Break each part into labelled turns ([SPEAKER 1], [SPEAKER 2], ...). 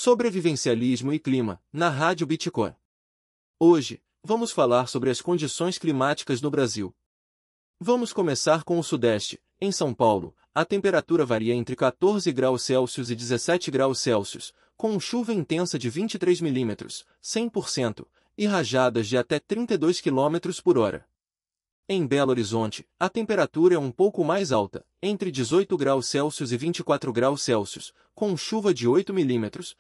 [SPEAKER 1] Sobrevivencialismo e clima, na Rádio Bitcoin. Hoje, vamos falar sobre as condições climáticas no Brasil. Vamos começar com o Sudeste. Em São Paulo, a temperatura varia entre 14 graus Celsius e 17 graus Celsius, com chuva intensa de 23 milímetros, 100%, e rajadas de até 32 km por hora. Em Belo Horizonte, a temperatura é um pouco mais alta, entre 18 graus Celsius e 24 graus Celsius, com chuva de 8 milímetros,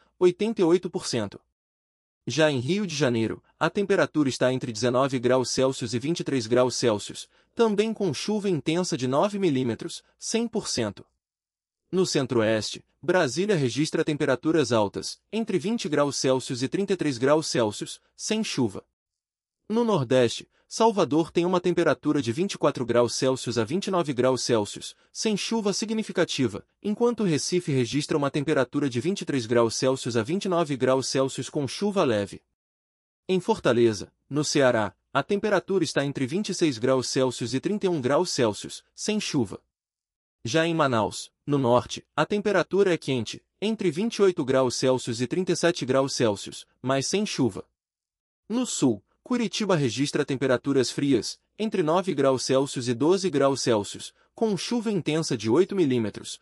[SPEAKER 1] 88%. Já em Rio de Janeiro, a temperatura está entre 19 graus Celsius e 23 graus Celsius, também com chuva intensa de 9 milímetros, 100%. No Centro-Oeste, Brasília registra temperaturas altas, entre 20 graus Celsius e 33 graus Celsius, sem chuva. No Nordeste, Salvador tem uma temperatura de 24 graus Celsius a 29 graus Celsius, sem chuva significativa, enquanto Recife registra uma temperatura de 23 graus Celsius a 29 graus Celsius com chuva leve. Em Fortaleza, no Ceará, a temperatura está entre 26 graus Celsius e 31 graus Celsius, sem chuva. Já em Manaus, no Norte, a temperatura é quente, entre 28 graus Celsius e 37 graus Celsius, mas sem chuva. No Sul, Curitiba registra temperaturas frias, entre 9 graus Celsius e 12 graus Celsius, com chuva intensa de 8 milímetros,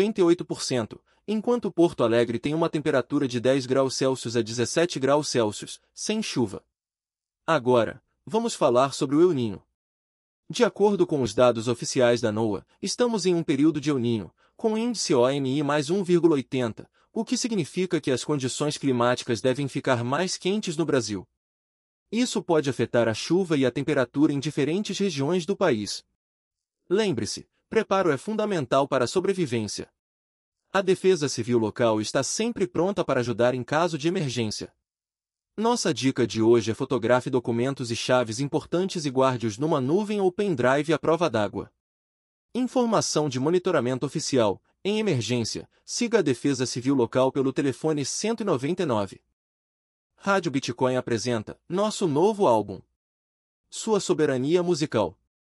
[SPEAKER 1] 98%, enquanto Porto Alegre tem uma temperatura de 10 graus Celsius a 17 graus Celsius, sem chuva. Agora, vamos falar sobre o El Niño. De acordo com os dados oficiais da NOAA, estamos em um período de El Niño, com índice OMI mais 1,80, o que significa que as condições climáticas devem ficar mais quentes no Brasil. Isso pode afetar a chuva e a temperatura em diferentes regiões do país. Lembre-se, preparo é fundamental para a sobrevivência. A Defesa Civil local está sempre pronta para ajudar em caso de emergência. Nossa dica de hoje é fotografe documentos e chaves importantes e guarde-os numa nuvem ou pendrive à prova d'água. Informação de monitoramento oficial. Em emergência, siga a Defesa Civil local pelo telefone 199. Rádio Bitcoin apresenta nosso novo álbum. Sua soberania musical.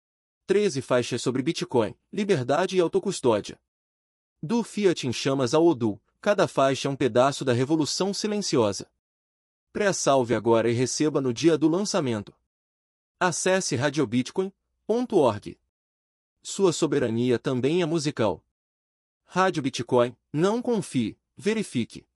[SPEAKER 1] 13 faixas sobre Bitcoin, liberdade e autocustódia. Do Fiat em chamas ao Odoo, cada faixa é um pedaço da revolução silenciosa. Pré-salve agora e receba no dia do lançamento. Acesse radiobitcoin.org. Sua soberania também é musical. Rádio Bitcoin, não confie, verifique.